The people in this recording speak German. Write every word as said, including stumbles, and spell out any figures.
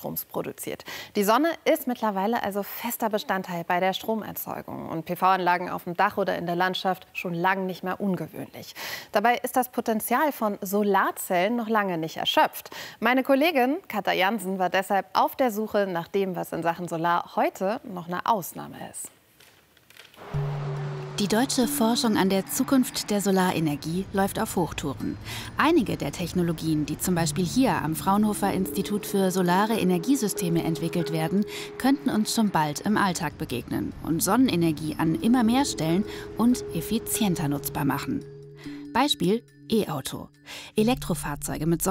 Stroms produziert. Die Sonne ist mittlerweile also fester Bestandteil bei der Stromerzeugung und P V-Anlagen auf dem Dach oder in der Landschaft schon lange nicht mehr ungewöhnlich. Dabei ist das Potenzial von Solarzellen noch lange nicht erschöpft. Meine Kollegin Katja Jansen war deshalb auf der Suche nach dem, was in Sachen Solar heute noch eine Ausnahme ist. Die deutsche Forschung an der Zukunft der Solarenergie läuft auf Hochtouren. Einige der Technologien, die zum Beispiel hier am Fraunhofer Institut für Solare Energiesysteme entwickelt werden, könnten uns schon bald im Alltag begegnen und Sonnenenergie an immer mehr Stellen und effizienter nutzbar machen. Beispiel E-Auto. Elektrofahrzeuge mit